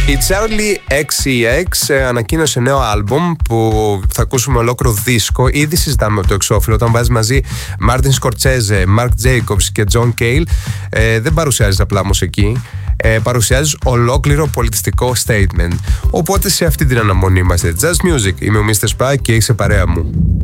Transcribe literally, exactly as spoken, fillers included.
Η Charli εξ σι εξ ανακοίνωσε νέο άλμπουμ που θα ακούσουμε ολόκληρο δίσκο. Ήδη συζητάμε το εξώφυλλο. Όταν βάζει μαζί Μάρτιν Σκορτσέζε, Marc Jacobs και John Cale, ε, δεν παρουσιάζει απλά μουσική. Ε, παρουσιάζει ολόκληρο πολιτιστικό statement. Οπότε σε αυτή την αναμονή είμαστε Just Music. Είμαι ο μίστερ Spy και είσαι παρέα μου.